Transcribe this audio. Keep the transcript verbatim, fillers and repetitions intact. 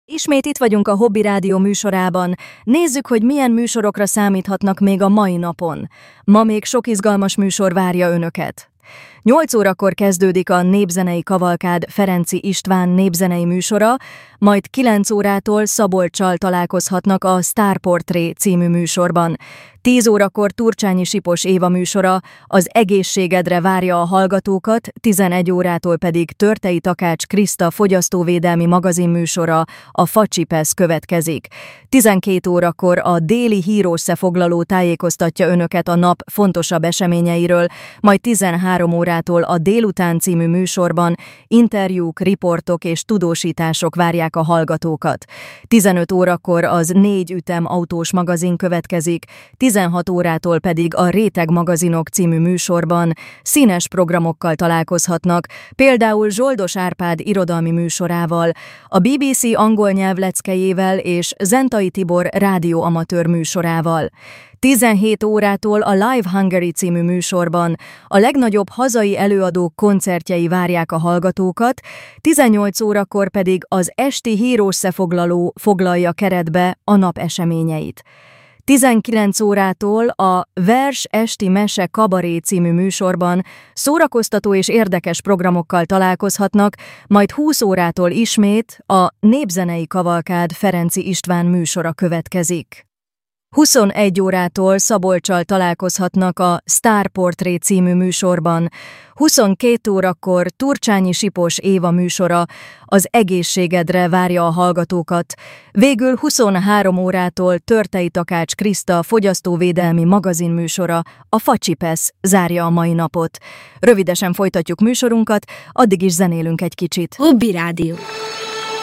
Ismét itt vagyunk a Hobby Rádió műsorában. Nézzük, hogy milyen műsorokra számíthatnak még a mai napon. Ma még sok izgalmas műsor várja önöket. nyolc órakor kezdődik a Népzenei Kavalkád Ferenczy István népzenei műsora, majd kilenc órától Szabolccsal találkozhatnak a Sztárportré című műsorban. tíz órakor Turcsányi Sipos Éva műsora az egészségedre várja a hallgatókat, tizenegy órától pedig Törtei Takács Kriszta fogyasztóvédelmi magazin műsora, a Facsipesz következik. tizenkét órakor a déli hírösszefoglaló tájékoztatja önöket a nap fontosabb eseményeiről, majd tizenhárom órától a Délután című műsorban interjúk, riportok és tudósítások várják a hallgatókat. tizenöt órakor az Négy ütem autós magazin következik, tizenhat órától pedig a Réteg magazinok című műsorban színes programokkal találkozhatnak, például Zsoldos Árpád irodalmi műsorával, a bé bé cé angol nyelv leckejével és Zentai Tibor rádióamatőr műsorával. tizenhét órától a Live Hungary című műsorban a legnagyobb hazai előadók koncertjei várják a hallgatókat, tizennyolc órakor pedig az esti hírösszefoglaló foglalja keretbe a nap eseményeit. tizenkilenc órától a Vers esti mese kabaré című műsorban szórakoztató és érdekes programokkal találkozhatnak, majd húsz órától ismét a Népzenei Kavalkád Ferenczy István műsora következik. huszonegy órától Szabolccsal találkozhatnak a Sztárportré című műsorban, huszonkét órakor Turcsányi Sipos Éva műsora az egészségedre várja a hallgatókat, végül huszonhárom órától Törtei Takács Kriszta fogyasztóvédelmi magazin műsora, a Facsipesz zárja a mai napot. Rövidesen folytatjuk műsorunkat, addig is zenélünk egy kicsit. Hobby Rádió.